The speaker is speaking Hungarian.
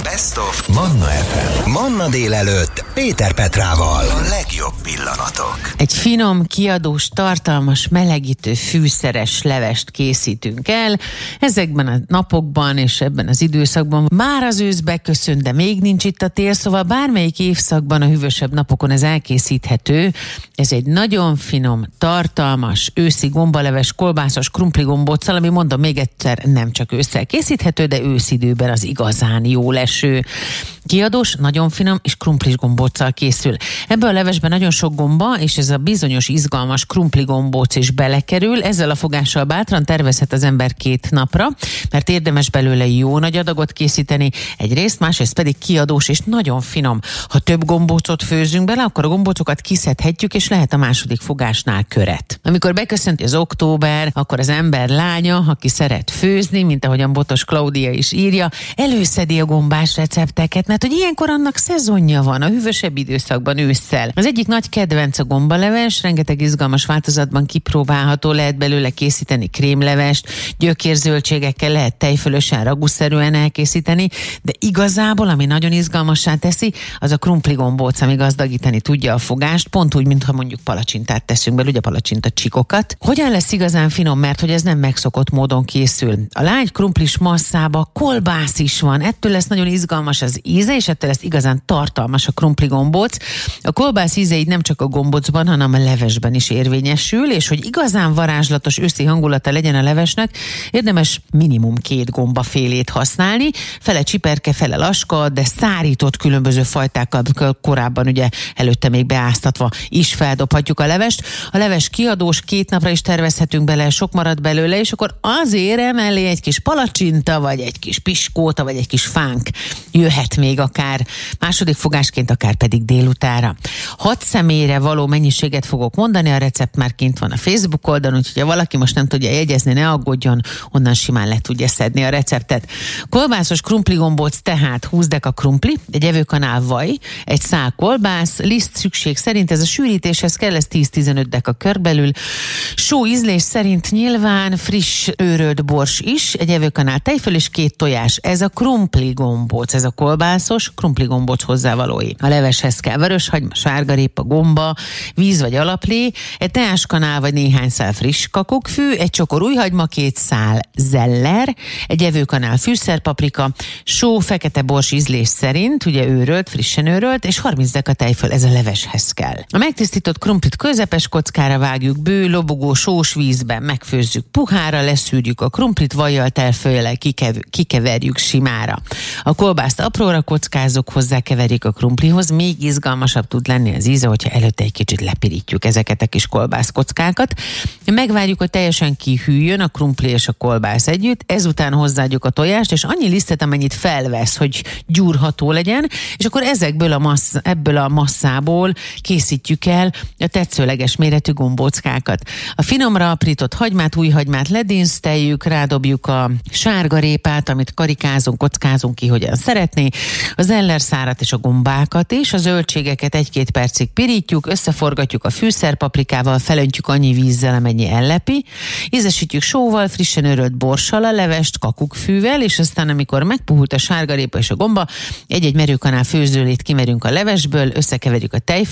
Best of Manna FM. Manna délelőtt Péter Petrával. A legjobb pillanatok. Egy finom, kiadós, tartalmas, melegítő, fűszeres levest készítünk el. Ezekben a napokban és ebben az időszakban már az ősz beköszönt, de még nincs itt a tél, szóval bármelyik évszakban a hűvösebb napokon ez elkészíthető. Ez egy nagyon finom, tartalmas, őszi gombaleves, kolbászos krumpligombóccal, ami mondom még egyszer nem csak ősszel készíthető, de őszidőben az igazán jó leső. Kiadós, nagyon finom és krumplis gombóccal készül. Ebben a levesben nagyon sok gomba, és ez a bizonyos izgalmas krumpligombóc is belekerül. Ezzel a fogással bátran tervezhet az ember 2 napra, mert érdemes belőle jó nagy adagot készíteni, egyrészt, másrészt pedig kiadós és nagyon finom. Ha több gombócot főzünk bele, akkor a gombócokat kiszedhetjük, és lehet a második fogásnál köret. Amikor beköszönti az október, akkor az ember lánya, aki szeret főzni, mint ahogyan Botos Klaudia is írja, előszedi a gombás recepteket, mert hogy ilyenkor annak szezonja van, a hűvösebb időszakban ősszel. Az egyik nagy kedvenc a gombaleves, rengeteg izgalmas változatban kipróbálható, lehet belőle készíteni krémlevest, gyökérzöldségekkel lehet tejfölösen, raguszerűen elkészíteni, de igazából, ami nagyon izgalmassá teszi, az a krumpligombóc, ami gazdagítani tudja a fogást, pont úgy, mintha mondjuk palacsintát teszünk belőle, ugye palacsinta csikokat. Hogyan lesz igazán finom, mert hogy ez nem megszokott módon készül. A lágy krumplis masszába kolbász is van, ettől lesz nagyon izgalmas az íze, és ettől lesz igazán tartalmas a krumpligombóc. A kolbász íze így nem csak a gombócban, hanem a levesben is érvényesül, és hogy igazán varázslatos őszi hangulata legyen a levesnek, érdemes minimum 2 gombafélét használni, fele csiperke, fele laska, de szárított különböző fajtákkal, korábban ugye előtte még beáztatva is feldobhatjuk a levest. A leves kiadós, 2 napra is tervezhetünk bele, sok marad belőle, és akkor azért emellé egy kis palacsinta, vagy egy kis piskóta, vagy egy kis fánk jöhet még akár második fogásként, akár pedig délutára. 6 személyre való mennyiséget fogok mondani, a recept már kint van a Facebook oldalon, úgyhogy ha valaki most nem tudja jegyezni, ne aggódjon, onnan simán le tudja szedni a receptet. Kolbászos krumpligombóc, tehát 20 deka krumpli, egy evőkanál vaj, egy szál kolbász, liszt szükség szerint, ez a sűrítéshez kell, ez 10-15 deka körülbelül, só ízlés szerint nyilván, friss őrölt bors is, egy evőkanál tejföl és 2 tojás. Ez a krumpligombóc, ez a kolbászos krumpligombóc hozzávalói. A leveshez kell vöröshagyma, sárgarépa, gomba, víz vagy alaplé, egy teáskanál vagy néhány szál friss kakukkfű, egy csokor újhagyma, 2 szál zeller, egy evőkanál fűszerpaprika, só, fekete bors ízlés szerint, ugye őrölt, frissen őrölt, és 30 deka tejföl, ez a leveshez kell. A megtisztított krumplit közepes kockára vágjuk, bő, lobogó, sós vízben megfőzzük puhára, leszűrjük a krumplit, vajjal, tejföllel kikeverjük simára. A kolbászt apróra kockázunk, hozzákeverjük a krumplihoz, még izgalmasabb tud lenni az íze, hogyha előtte egy kicsit lepirítjük ezeket a kis kolbászkockákat. Megvárjuk, hogy teljesen kihűljön a krumpli és a kolbász együtt, ezután hozzáadjuk a tojást, és annyi lisztet, amennyit felvesz, hogy gyúrható legyen, és akkor ebből a masszából készítjük el a tetszőleges méretű gombóckákat. A finomra aprított hagymát, új hagymát ledinszteljük, rádobjuk a sárgarépát, amit karikázunk, kockázunk ki, hogyan szeretné, a zellerszárat és a gombákat is, a zöldségeket 1-2 percig pirítjuk, összeforgatjuk a fűszerpaprikával, felöntjük annyi vízzel, amennyi ellepi, ízesítjük sóval, frissen őrölt borssal a levest, kakukkfűvel, és aztán amikor megpuhult a sárgarépa és a gomba, egy-egy merőkanál főzőlét kimerünk a levesből, összekeverjük a tejföl